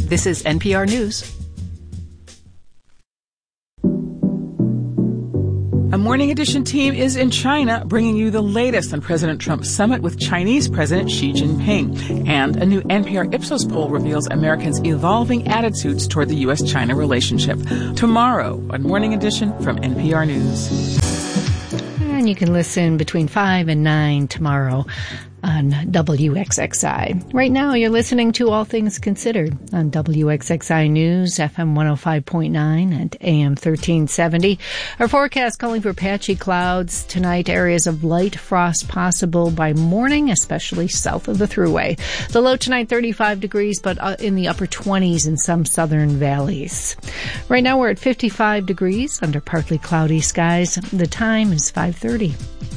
This is NPR News. A Morning Edition team is in China, bringing you the latest on President Trump's summit with Chinese President Xi Jinping. And a new NPR Ipsos poll reveals Americans' evolving attitudes toward the U.S.-China relationship. Tomorrow on Morning Edition from NPR News. And you can listen between 5 and 9 tomorrow on WXXI. Right now, you're listening to All Things Considered on WXXI News, FM 105.9 and AM 1370. Our forecast calling for patchy clouds tonight, areas of light frost possible by morning, especially south of the Thruway. The low tonight, 35 degrees, but in the upper 20s in some southern valleys. Right now, we're at 55 degrees under partly cloudy skies. The time is 5:30.